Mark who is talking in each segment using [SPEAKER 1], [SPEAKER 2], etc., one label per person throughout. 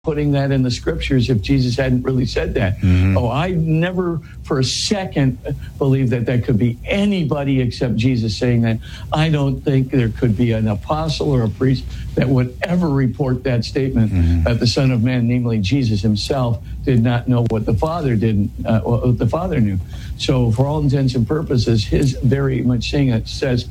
[SPEAKER 1] putting that in the scriptures if Jesus hadn't really said that. Oh, I never for a second believed that could be anybody except Jesus saying that. I don't think there could be an apostle or a priest that would ever report that statement that the Son of Man, namely Jesus himself, did not know what the Father didn't, what the Father knew. So for all intents and purposes, his very much saying it says,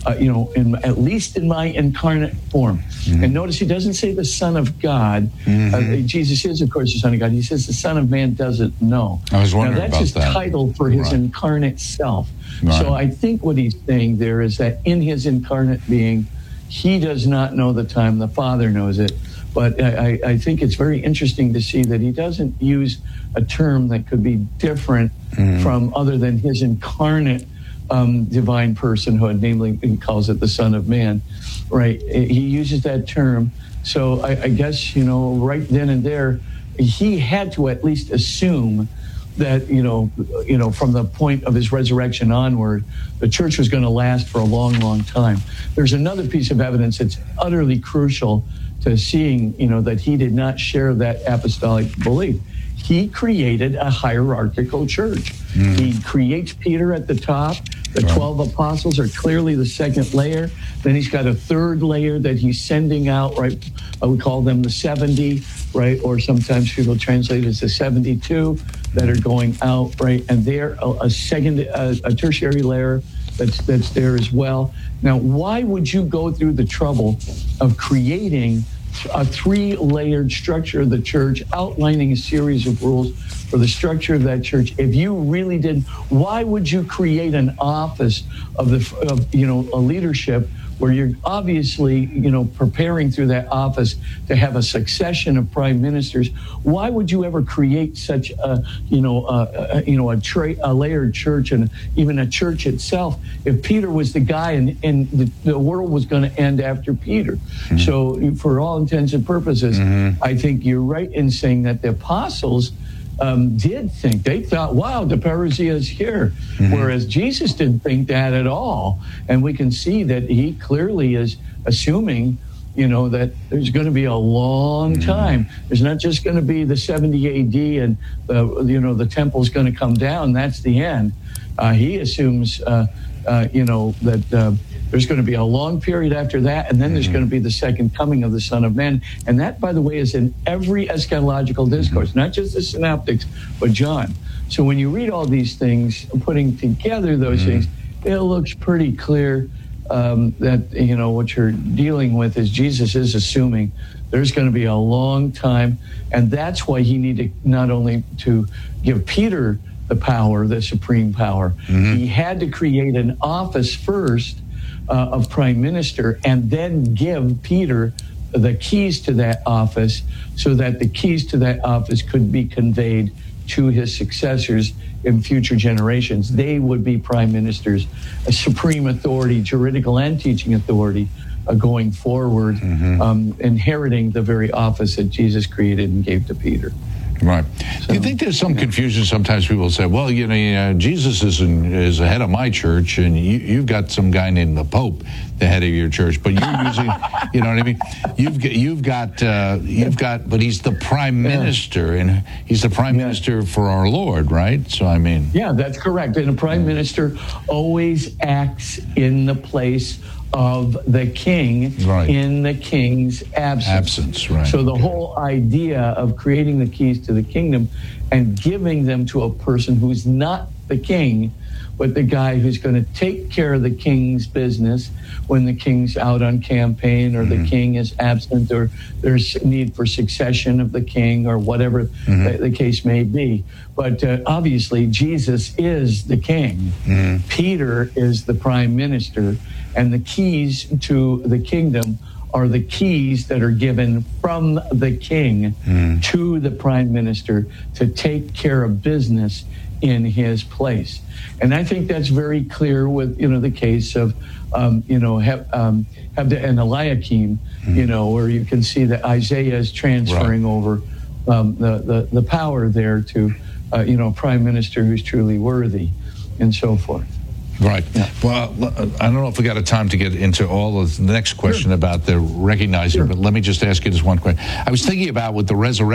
[SPEAKER 1] at least in my incarnate form. And notice he doesn't say the Son of God. Jesus is, of course, the Son of God. He says the Son of Man doesn't know.
[SPEAKER 2] I was wondering
[SPEAKER 1] now, that's
[SPEAKER 2] about
[SPEAKER 1] his
[SPEAKER 2] that.
[SPEAKER 1] title for his incarnate self.
[SPEAKER 2] Right.
[SPEAKER 1] So I think what he's saying there is that in his incarnate being, he does not know the time. The Father knows it. But I think it's very interesting to see that he doesn't use a term that could be different from other than his incarnate divine personhood, namely he calls it the Son of Man, right? He uses that term. So I guess, right then and there, he had to at least assume that, from the point of his resurrection onward, the church was going to last for a long, long time. There's another piece of evidence that's utterly crucial to seeing, that he did not share that apostolic belief. He created a hierarchical church. He creates Peter at the top. The 12 apostles are clearly the second layer. Then he's got a third layer that he's sending out, right? We call them the 70, right? Or sometimes people translate it as the 72 that are going out, right? And they're a tertiary layer that's there as well. Now, why would you go through the trouble of creating a three-layered structure of the church, outlining a series of rules for the structure of that church? If you really didn't, why would you create an office of a leadership where you're obviously, preparing through that office to have a succession of prime ministers? Why would you ever create such a layered church and even a church itself if Peter was the guy and the world was going to end after Peter? So for all intents and purposes, I think you're right in saying that the apostles did think, they thought, wow, the parousia is here. Whereas Jesus didn't think that at all. And we can see that he clearly is assuming, that there's going to be a long time. There's not just going to be the 70 AD and, the temple's going to come down. That's the end. He assumes, that there's going to be a long period after that, and then there's going to be the second coming of the Son of Man. And that, by the way, is in every eschatological discourse, not just the synoptics, but John. So when you read all these things, putting together those things, it looks pretty clear that, what you're dealing with is Jesus is assuming there's going to be a long time. And that's why he needed not only to give Peter the power, the supreme power, he had to create an office first of prime minister, and then give Peter the keys to that office so that the keys to that office could be conveyed to his successors in future generations. They would be prime ministers, a supreme authority, juridical and teaching authority, going forward, inheriting the very office that Jesus created and gave to Peter.
[SPEAKER 2] Right. Do you think there's some confusion? Sometimes people say, well, Jesus is the head of my church, and you've got some guy named the Pope, the head of your church, but you're using, you know what I mean? You've got, but he's the prime minister, and he's the prime minister for our Lord, right? So, I mean.
[SPEAKER 1] Yeah, that's correct. And a prime minister always acts in the place of the king in the king's absence.
[SPEAKER 2] Right.
[SPEAKER 1] So the whole idea of creating the keys to the kingdom and giving them to a person who's not the king, but the guy who's going to take care of the king's business when the king's out on campaign or the king is absent or there's need for succession of the king or whatever the case may be. But obviously, Jesus is the king. Peter is the prime minister, and the keys to the kingdom are the keys that are given from the king to the prime minister to take care of business in his place. And I think that's very clear with, the case of, Hebda and Eliakim, where you can see that Isaiah is transferring over the power there to, a prime minister who's truly worthy and so forth.
[SPEAKER 2] Right.
[SPEAKER 1] Yeah.
[SPEAKER 2] Well, I don't know if we got a time to get into all of the next question about the recognizing, but let me just ask you this one question. I was thinking about with the resurrection.